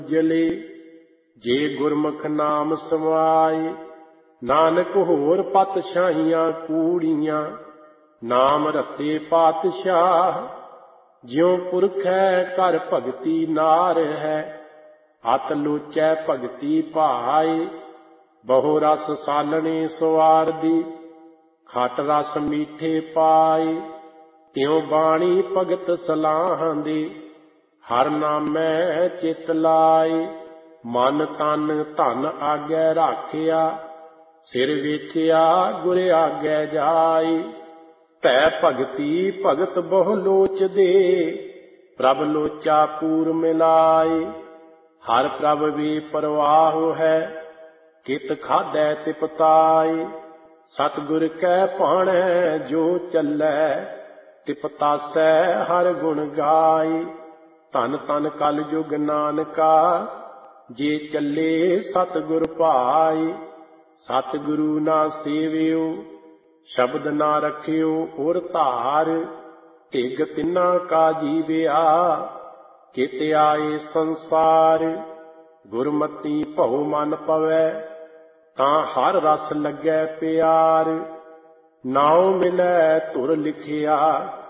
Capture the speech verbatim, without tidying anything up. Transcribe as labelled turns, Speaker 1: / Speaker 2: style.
Speaker 1: ਜਲੇ ਜੇ ਗੁਰਮੁਖ ਨਾਮ ਸਮਾਏ। ਨਾਨਕ ਹੋਰ ਪਤਸ਼ਾਹੀਆਂ ਕੂੜੀਆਂ ਨਾਮ ਰਤੇ ਪਾਤਸ਼ਾਹ। ਜਿਉ ਪੁਰਖੈ ਕਰ ਭਗਤੀ ਨਾਰ ਹੈ ਅਤ ਲੋਚੈ ਭਗਤੀ ਭਾਏ। ਬਹੁ ਰਸ ਸਾਲਣੇ ਸਵਾਰਦੀ ਖਟ ਰਸ ਮੀਠੇ ਪਾਏ। ਤਿਉ ਬਾਣੀ ਭਗਤ ਸਲਾਹੁੰਦੇ ਹਰ ਨਾਮੈ ਚਿਤ ਲਾਏ। ਮਨ ਤਨ ਧਨ ਆਗੈ ਰਾਖਿਆ ਸਿਰ ਵੇਚਿਆ ਗੁਰ ਆਗੈ ਜਾਏ। ਭੈ ਭਗਤੀ ਭਗਤ ਬਹੁ ਲੋਚਦੇ ਪ੍ਰਭ ਲੋਚਾ ਪੂਰ ਮਿਲਾਏ। ਹਰ ਪ੍ਰਭ ਵੇ ਪਰਵਾਹ ਹੈ ਕਿਤ ਖਾਧੈ ਤਿਪਤਾਏ। ਸਤਿਗੁਰ ਕੈ ਭਾਣੈ ਜੋ ਚੱਲੈ ਤਿਪਤਾਸੈ ਹਰ ਗੁਣ ਗਾਏ। ਧਨ ਧਨ ਕਲ ਯੁਗ ਨਾਨਕਾ ਜੇ ਚੱਲੇ ਸਤਿਗੁਰ ਭਾਏ। ਸਤਿਗੁਰੂ ਨਾ ਸੇਵਿਓ ਸ਼ਬਦ ਨਾ ਰਖਿਓ ਔਰ ਧਾਰ। ਢਿਗ ਤਿੰਨਾ ਕਾ ਜੀਵਿਆ ਕਿਤ ਆਏ ਸੰਸਾਰ। ਗੁਰਮਤੀ ਭਉ ਮਨ ਪਵੈ ਤਾਂ ਹਰ ਰਸ ਲੱਗੈ ਪਿਆਰ। ਨਾਉ ਮਿਲੈ ਧੁਰ ਲਿਖਿਆ